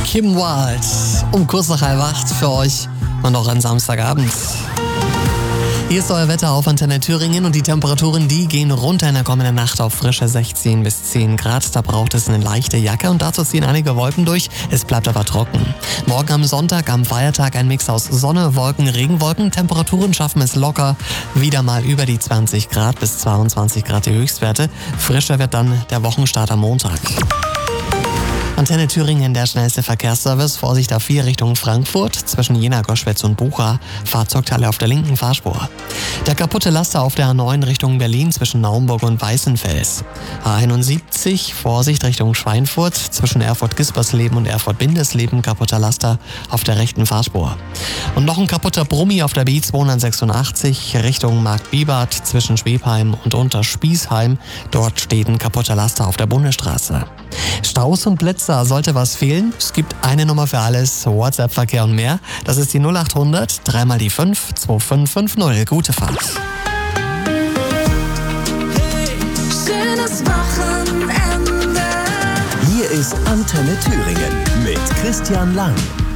Kim Wilde um kurz nach 7:30 für euch und auch an Samstagabend. Hier ist euer Wetter auf Antenne Thüringen und die Temperaturen, die gehen runter in der kommenden Nacht auf frische 16 bis 10 Grad. Da braucht es eine leichte Jacke und dazu ziehen einige Wolken durch. Es bleibt aber trocken. Morgen am Sonntag, am Feiertag, ein Mix aus Sonne, Wolken, Regenwolken. Temperaturen schaffen es locker wieder mal über die 20 Grad bis 22 Grad die Höchstwerte. Frischer wird dann der Wochenstart am Montag. Antenne Thüringen, der schnellste Verkehrsservice. Vorsicht A4 Richtung Frankfurt, zwischen Jena, Goschwitz und Bucha. Fahrzeugteile auf der linken Fahrspur. Der kaputte Laster auf der A9 Richtung Berlin zwischen Naumburg und Weißenfels. A71, Vorsicht Richtung Schweinfurt, zwischen Erfurt-Gispersleben und Erfurt-Bindesleben. Kaputter Laster auf der rechten Fahrspur. Und noch ein kaputter Brummi auf der B286 Richtung Marktbibart zwischen Schwebheim und Unterspießheim. Dort steht ein kaputter Laster auf der Bundesstraße. Staus und Blitzer, sollte was fehlen? Es gibt eine Nummer für alles, WhatsApp-Verkehr und mehr. Das ist die 0800 3 mal die 5 2550. Gute Fahrt. Hey, schönes Wochenende. Hier ist Antenne Thüringen mit Christian Lang.